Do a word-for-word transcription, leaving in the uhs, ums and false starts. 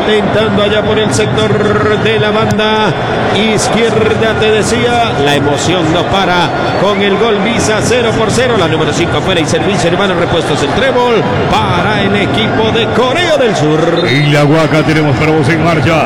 intentando allá por el sector de la banda izquierda, te decía, la emoción no para con el gol Visa cero por cero, la número cinco fuera y servicio, hermano, repuestos el trébol para el equipo de Corea del Sur. Y la Guaca tenemos para vos en marcha.